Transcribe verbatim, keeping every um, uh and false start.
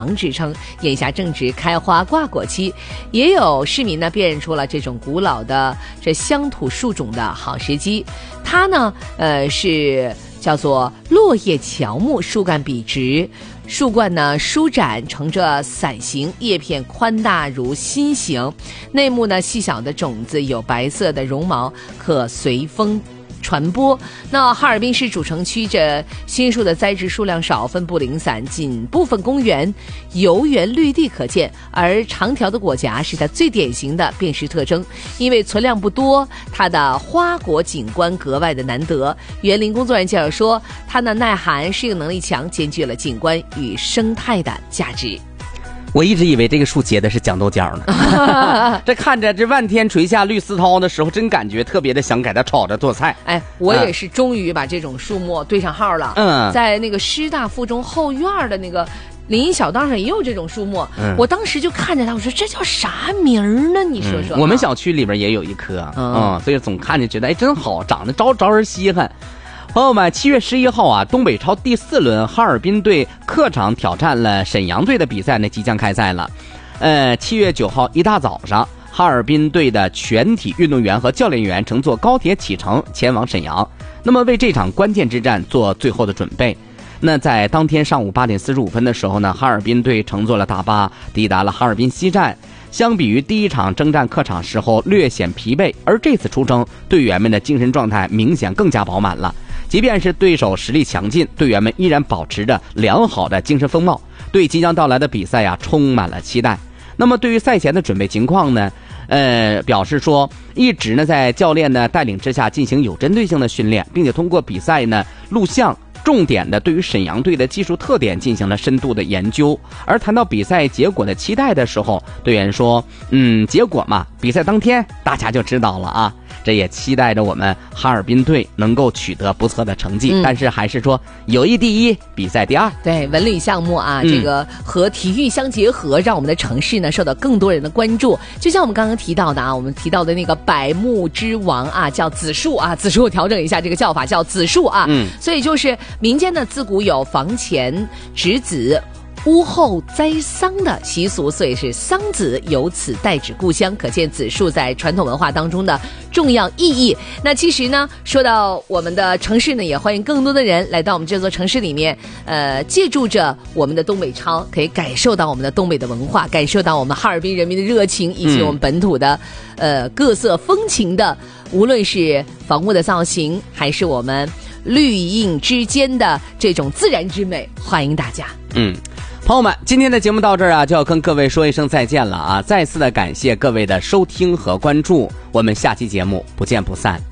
之称，眼下正值开花挂果期，也有市民呢辨认出了这种古老的这乡土树种的好时机。它呢，呃，是叫做落叶乔木，树干笔直，树冠呢舒展，呈着伞形，叶片宽大如心形，内部呢细小的种子有白色的绒毛，可随风传播。那哈尔滨市主城区这新树的栽植数量少，分布零散，仅部分公园游园绿地可见，而长条的果荚是它最典型的辨识特征。因为存量不多，它的花果景观格外的难得。园林工作人员介绍说，它的耐寒、适应能力强，兼具了景观与生态的价值。 我一直以为这个树结的是豇豆角呢，这看着这漫天垂下绿丝绦的时候，真感觉特别的想给它炒着做菜。 哎，我也是终于把这种树木对上号了。嗯，在那个师大附中后院的那个林荫小道上也有这种树木。嗯，我当时就看着它，我说这叫啥名儿呢？你说说、 嗯。我们小区里边也有一棵，嗯，嗯所以总看着觉得哎真好，长得招招人稀罕。朋友们，七月十一号啊，东北超第四轮哈尔滨队客场挑战了沈阳队的比赛呢，即将开赛了。呃，七月九号一大早上，哈尔滨队的全体运动员和教练员乘坐高铁启程前往沈阳，那么为这场关键之战做最后的准备。那在当天上午八点四十五分的时候呢，哈尔滨队乘坐了大巴抵达了哈尔滨西站。相比于第一场征战客场时候略显疲惫，而这次出征，队员们的精神状态明显更加饱满了。即便是对手实力强劲，队员们依然保持着良好的精神风貌，对即将到来的比赛啊充满了期待。那么对于赛前的准备情况呢，呃，表示说一直呢在教练的带领之下进行有针对性的训练，并且通过比赛呢录像重点的对于沈阳队的技术特点进行了深度的研究。而谈到比赛结果的期待的时候，队员说嗯，结果嘛，比赛当天大家就知道了啊。这也期待着我们哈尔滨队能够取得不错的成绩、嗯、但是还是说友谊第一，比赛第二。 对，文旅项目啊、嗯、这个和体育相结合，让我们的城市呢受到更多人的关注。就像我们刚刚提到的啊，我们提到的那个百木之王啊，叫紫树啊，紫树调整一下这个叫法，叫紫树啊。嗯，所以就是民间呢自古有房前植子屋后栽桑的习俗，所以是桑子由此代指故乡，可见紫树在传统文化当中的重要意义。那其实呢，说到我们的城市呢，也欢迎更多的人来到我们这座城市里面，呃，借助着我们的东北超，可以感受到我们的东北的文化，感受到我们哈尔滨人民的热情，以及我们本土的、嗯、呃各色风情的，无论是房屋的造型，还是我们绿荫之间的这种自然之美，欢迎大家。 嗯。朋友们，今天的节目到这儿啊，就要跟各位说一声再见了啊！再次的感谢各位的收听和关注，我们下期节目不见不散。